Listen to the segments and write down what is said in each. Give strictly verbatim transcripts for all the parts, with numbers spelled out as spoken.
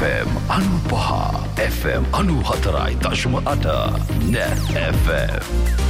F M අනුපහ F M අනුහතරයි දශම අට Net F M.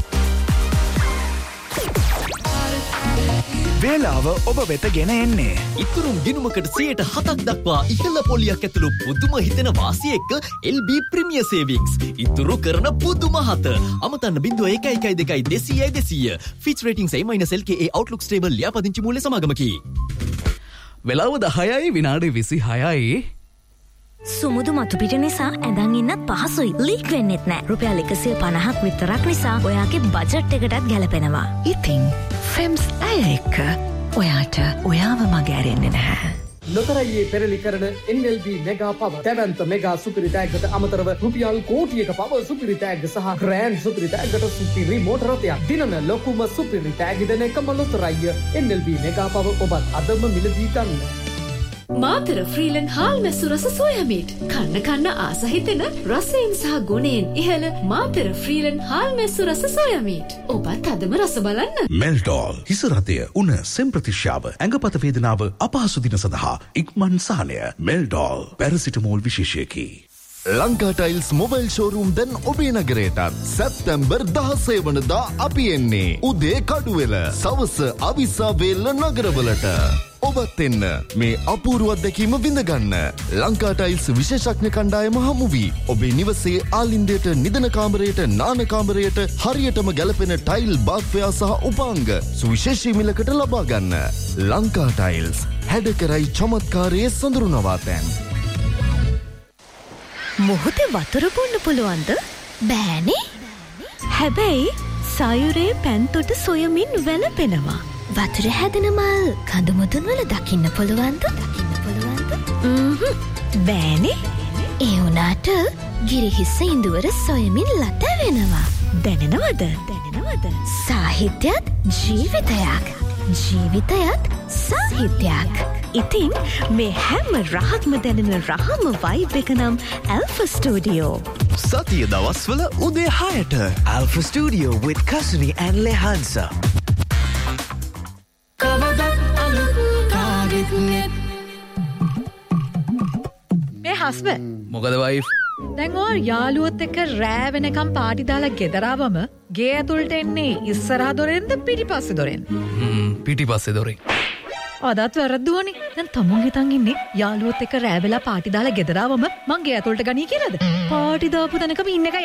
වේලාව ඔබ වෙත ගෙන එන්නේ ඉතුරුම් ගිණුමකට සියයට හතක් දක්වා ඉහළ පොලියක් ඇතුළු පුදුම හිතෙන වාසිය එක්ක L B Premier Savings. ඉතුරු කරන පුදුම හත. අමතන්න බිංදුව එකයි එකයි දෙකයි දෙසීයයි දෙසීය. Fitch Ratings A minus L K A Outlook Stable ලියාපදිංචි මූල්‍ය සමාගමකි. වෙලාව දහයයි විනාඩි විසිහයයි. සුමුදු මතු පිට නිසා ඇඳන් ඉන්නත් පහසුයි. ලීක් වෙන්නෙත් නෑ. රුපියල් එකසිය පනහක් විතරක් නිසා ඔයාගේ බජට් එකටත් ගැලපෙනවා. ඉතින් ෆෙම්ස් ඇය එක්ක ඔයාට ඔයාව මග ඇරෙන්නේ නැහැ. ලොතරැයියේ පෙරලි කරන N L B මෙගා පව දැවන්ත මෙගා සුපිරි තෑග්ගට අමතරව රුපියල් කෝටියක පව සුපිරි තෑග්ග සහ ග්‍රෑන්ඩ් සුපිරි තෑග්ගට සුපිරි මෝටර රථයක් දිනන ලොකුම සුපිරි තෑග්ග දෙන එකම ලොතරැයිය N L B මෙගා පව ඔබත් අදම මිලදී ගන්න. මාතර ෆ්‍රීලන් හාල් මැස්සු රස සෝයා මීට් කන්න කන්න ආස හිතෙන රසයෙන් සහ ගුණයෙන් ඉහළ මාතර ෆ්‍රීලන් හාල් මැස්සු රස සෝයා මීට් ඔබත් අදම රස බලන්න. මෙල්ඩෝල් හිස රතය උණ සෙම් ප්‍රතිශ්‍යාව ඇඟපත වේදනාව අපහසු දින සඳහා ඉක්මන් සහනය. මෙල්ඩෝල් paracetamol විශේෂයකි. Lanka tiles mobile showroom දැන් ඔබේ නගරයටත් සැප්තැම්බර් දහසය වනදා අපි එන්නේ උදේ කඩුවෙල සවස අවිස්සාවේල්ල නගරවලට. ඔබත් එන්න මේ අපූර්ව අත්දැකීම විඳගන්න. ලංකා ටයිල්ස් විශේෂඥ කණ්ඩායම හමු වී ඔබේ නිවසේ ආලින්දයට නිදන කාමරයට නාන කාමරයට හරියටම ගැලපෙන ටයිල් බාග්වයා සහ උපාංග සුවිශේෂී මිලකට ලබා ගන්න. ලංකා ටයිල්ස් හැඩකරයි චමත්කාරයේ සොඳුරු නවාතැන්. මොහොතේ වතුර බොන්න පුළුවන්ද? බෑනේ. හැබැයි සයුරේ පැන්තොට සොයමින් වැළපෙනවා. වතුර හැදෙන මල් කඳු මුදුන් වල දකින්න පුළුවන්ද? දකින්න පුළුවන්ද? ම්හ් බෑනේ. ඒ වුණාට ගිරිහිස්ස ඉඳුවර සොයමින් ලත වෙනවා. දැනෙනවද? දැනෙනවද? සාහිත්‍යත් ජීවිතයක්. ජීවිතයත් සාහිත්‍යයක්. ඉතින් මේ හැම රහක්ම දැනෙන රහම වයිබ් එක නම් Alpha Studio. සතිය දවස්වල උදේ හයට Alpha Studio with Kasri and Lehansa. මේ හස්බන්ඩ් මොකද වයිෆ්? දැන් ඔය යාළුවොත් එක්ක රෑ වෙනකම් පාටි දාලා ගෙදරවම ගේ ඇතුළට එන්නේ ඉස්සරහා දොරෙන්ද පිටිපස්සේ දොරෙන්ද? හ්ම් පිටිපස්සේ දොරෙන්. අදත් වැරද්දුවනේ. දැන් තමුන් හිතන් ඉන්නේ යාළුවොත් එක්ක රෑ වෙලා පාටි දාලා ගෙදරවම මං ගේ ඇතුළට ගනී කියලාද? පාටි දාපු තැනකම ඉන්න එක